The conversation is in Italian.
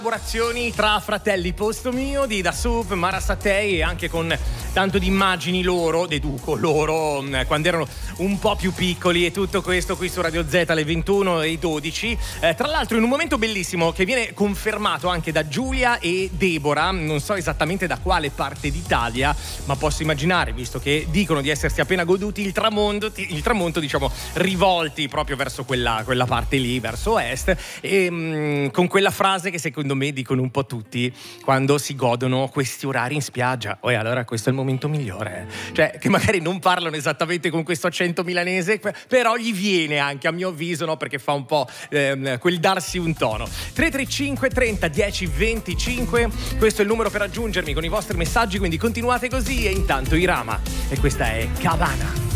Collaborazioni tra fratelli Posto Mio di Da Soup, Mara Sattei, e anche con tanto di immagini loro, deduco loro quando erano un po' più piccoli, e tutto questo qui su Radio Z alle 21:12. Tra l'altro in un momento bellissimo che viene confermato anche da Giulia e Deborah, non so esattamente da quale parte d'Italia, ma posso immaginare, visto che dicono di essersi appena goduti il tramonto, diciamo, rivolti proprio verso quella parte lì, verso est, e con quella frase che secondo me dicono un po' tutti quando si godono questi orari in spiaggia: e allora questo è il momento migliore, cioè che magari non parlano esattamente con questo accento milanese, però gli viene anche, a mio avviso, no? Perché fa un po' quel darsi un tono. 335 30 10 25, questo è il numero per raggiungermi con i vostri messaggi, quindi continuate così. E intanto Irama, e questa è Cabana.